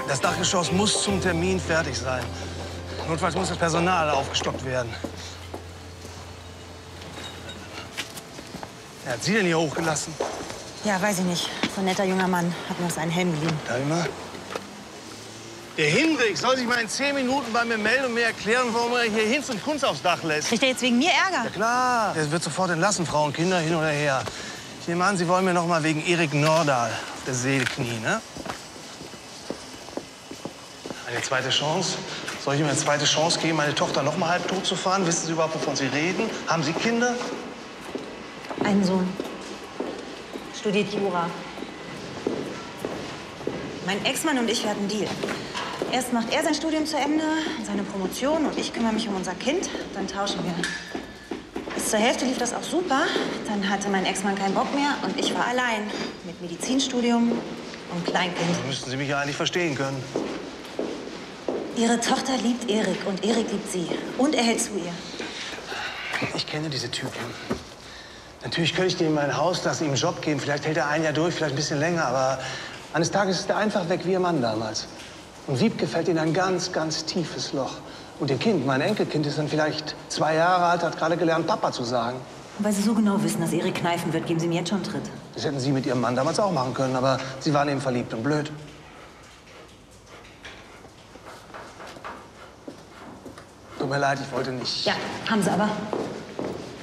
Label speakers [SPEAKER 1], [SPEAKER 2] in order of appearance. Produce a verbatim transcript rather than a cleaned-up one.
[SPEAKER 1] Das Dachgeschoss muss zum Termin fertig sein. Notfalls muss das Personal aufgestockt werden. Wer hat Sie denn hier hochgelassen?
[SPEAKER 2] Ja, weiß ich nicht. So ein netter junger Mann hat mir aus seinen Helm geliehen.
[SPEAKER 1] Darf ich mal? Der Hinrich soll sich mal in zehn Minuten bei mir melden und mir erklären, warum er hier Hinz und Kunz aufs Dach lässt.
[SPEAKER 2] Kriegt er jetzt wegen mir Ärger?
[SPEAKER 1] Ja klar, der wird sofort entlassen, Frau und Kinder hin oder her. Ich nehme an, Sie wollen mir noch mal wegen Erik Nordahl auf der Seele knien, ne? Eine zweite Chance? Soll ich ihm eine zweite Chance geben, meine Tochter noch mal halb tot zu fahren? Wissen Sie überhaupt, wovon Sie reden? Haben Sie Kinder?
[SPEAKER 2] Einen Sohn. Studiert Jura. Mein Ex-Mann und ich, wir hatten einen Deal. Erst macht er sein Studium zu Ende, seine Promotion, und ich kümmere mich um unser Kind. Dann tauschen wir. Bis zur Hälfte lief das auch super. Dann hatte mein Ex-Mann keinen Bock mehr und ich war allein mit Medizinstudium und Kleinkind.
[SPEAKER 1] Dann müssten Sie mich ja eigentlich verstehen können.
[SPEAKER 2] Ihre Tochter liebt Erik und Erik liebt sie. Und er hält zu ihr.
[SPEAKER 1] Ich kenne diese Typen. Natürlich könnte ich dem mein Haus lassen, ihm einen Job geben. Vielleicht hält er ein Jahr durch, vielleicht ein bisschen länger. Aber eines Tages ist er einfach weg wie ihr Mann damals. Und Wiebke fällt in ein ganz, ganz tiefes Loch. Und ihr Kind, mein Enkelkind, ist dann vielleicht zwei Jahre alt, hat gerade gelernt, Papa zu sagen.
[SPEAKER 2] Und weil Sie so genau wissen, dass Erik kneifen wird, geben Sie mir jetzt schon einen Tritt.
[SPEAKER 1] Das hätten Sie mit Ihrem Mann damals auch machen können, aber Sie waren eben verliebt und blöd. Tut mir leid, ich wollte nicht.
[SPEAKER 2] Ja, haben Sie aber.